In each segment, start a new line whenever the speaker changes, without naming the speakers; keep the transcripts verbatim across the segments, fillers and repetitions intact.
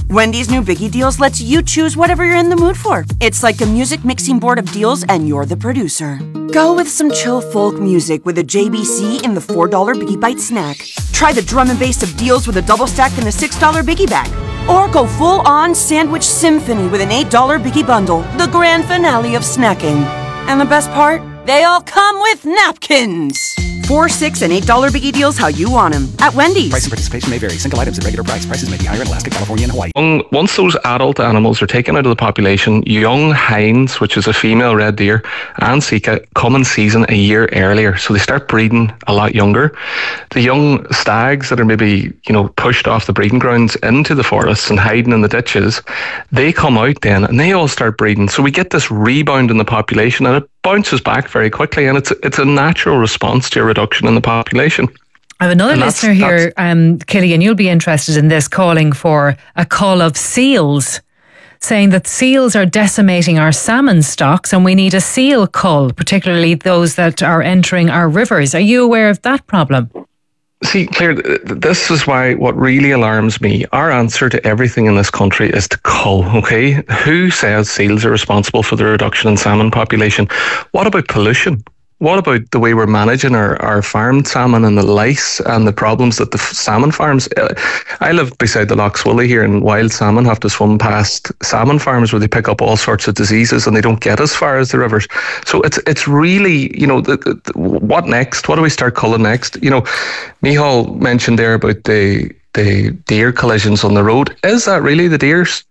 Wendy's new Biggie Deals lets you choose whatever you're in the mood for. It's like a music mixing board of deals and you're the producer. Go with some chill folk music with a J B C in the four dollar Biggie Bite snack. Try the drum and bass of deals with a double stack in the six dollar Biggie Bag. Or go full-on sandwich symphony with an eight dollar Biggie Bundle, the grand finale of snacking. And the best part? They all come with napkins. Four, six, and eight dollar Biggie Deals how you want them at Wendy's.
Price and participation may vary. Single items at regular price. Prices may be higher in Alaska, California, and Hawaii.
Once those adult animals are taken out of the population, young hinds, which is a female red deer, and sika, come in season a year earlier. So they start breeding a lot younger. The young stags that are maybe, you know, pushed off the breeding grounds into the forests and hiding in the ditches, they come out then and they all start breeding. So we get this rebound in the population, and it bounces back very quickly, and it's it's a natural response to a reduction in the population.
I have another
And
listener
that's-
here, um, Killian, you'll be interested in this, calling for a cull of seals, saying that seals are decimating our salmon stocks and we need a seal cull, particularly those that are entering our rivers. Are you aware of that problem?
See, Claire, th- this is why what really alarms me. Our answer to everything in this country is to cull, okay? Who says seals are responsible for the reduction in salmon population? What about pollution? What about the way we're managing our, our farmed salmon and the lice and the problems that the f- salmon farms... Uh, I live beside the Lough Swilly here, and wild salmon have to swim past salmon farms where they pick up all sorts of diseases and they don't get as far as the rivers. So it's it's really, you know, the, the, the, what next? What do we start culling next? You know, Micheál mentioned there about the, the deer collisions on the road. Is that really the deers?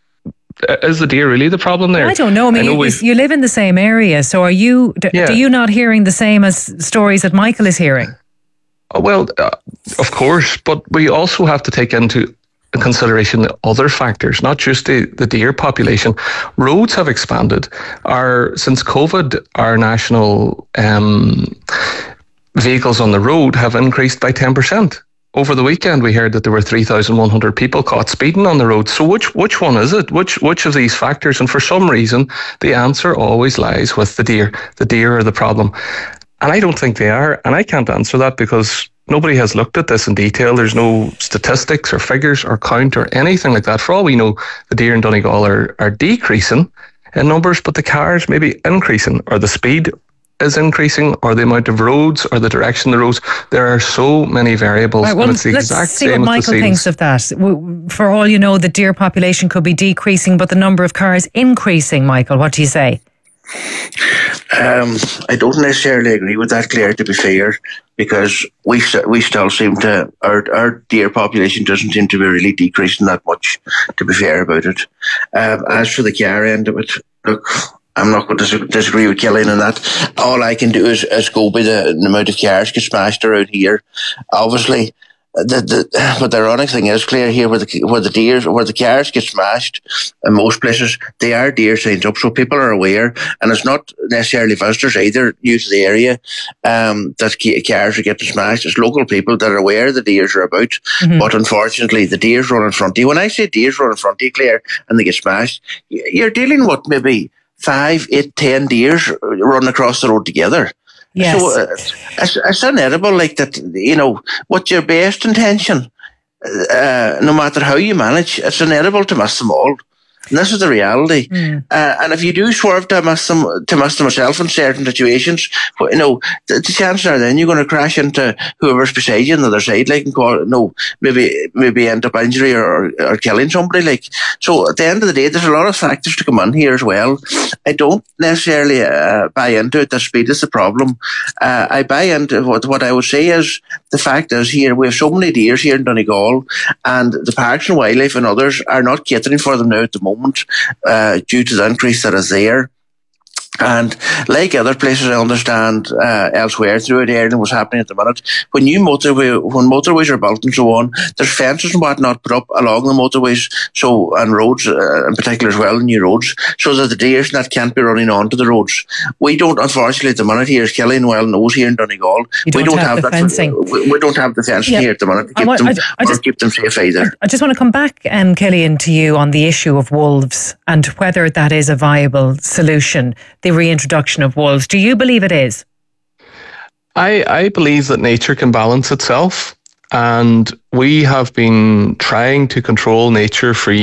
Is the deer really the problem there?
I don't know. I mean,
I know
you, you live in the same area, so are you? Do,
Yeah.
do you not hearing the same as stories that Michael is hearing?
Well, uh, of course, but we also have to take into consideration the other factors, not just the, the deer population. Roads have expanded. Our since COVID, our national um, vehicles on the road have increased by ten percent. Over the weekend, we heard that there were three thousand one hundred people caught speeding on the road. So which which one is it? Which which of these factors? And for some reason, the answer always lies with the deer. The deer are the problem. And I don't think they are. And I can't answer that because nobody has looked at this in detail. There's no statistics or figures or count or anything like that. For all we know, the deer in Donegal are, are decreasing in numbers, but the cars may be increasing, or the speed is increasing, or the amount of roads, or the direction of the roads. There are so many variables.
Right, well,
and it's the
let's
exact
see what
same with the
Michael
seals.
thinks of that. W- For all you know, the deer population could be decreasing, but the number of cars increasing. Michael, what do you say?
Um, I don't necessarily agree with that, Claire, to be fair, because we we still seem to, our, our deer population doesn't seem to be really decreasing that much, to be fair about it. Um, as for the car end of it, look, I'm not going to disagree with Killian on that. All I can do is, is go by the, the amount of cars get smashed around here. Obviously, the, the but the ironic thing is, Claire, here where the where the deer where the cars get smashed in most places, they are deer signs up, so people are aware, and it's not necessarily visitors either new to the area um, that cars are getting smashed. It's local people that are aware the deers are about, mm-hmm. but unfortunately, the deers run in front of you. When I say deers run in front of you, Claire, and they get smashed, you're dealing with maybe five, eight, ten deers running across the road together.
Yes.
So uh, it's, it's inedible, like that, you know, what's your best intention, uh, no matter how you manage, it's inedible to miss them all. And this is the reality. Mm. Uh, and if you do swerve to miss them, to miss them yourself in certain situations, well, you know, the, the chances are then you're going to crash into whoever's beside you on the other side, like, and call, no, maybe, maybe end up injury or, or killing somebody, like. So at the end of the day, there's a lot of factors to come in here as well. I don't necessarily uh, buy into it that speed is the problem. Uh, I buy into what, what I would say is the fact is here, we have so many deers here in Donegal, and the Parks and Wildlife and others are not catering for them now at the moment. Uh, due to the increase that is there. And like other places, I understand uh, elsewhere throughout Ireland, what's happening at the minute. When you motorway, when motorways are built and so on, there's fences and whatnot put up along the motorways, so and roads uh, in particular as well, new roads, so that the deer that can't be running onto the roads. We don't, unfortunately, at the minute here, as Killian well knows here in Donegal,
don't
we don't
have
have,
the
that.
fencing.
We, we don't have the fencing
Yeah.
here at the minute to keep
want-
them
I- I
or
just-
keep them safe either.
I just want to come back, um, Killian, to you on the issue of wolves and whether that is a viable solution, the reintroduction of wolves. Do you believe it is?
I, I believe that nature can balance itself, and we have been trying to control nature for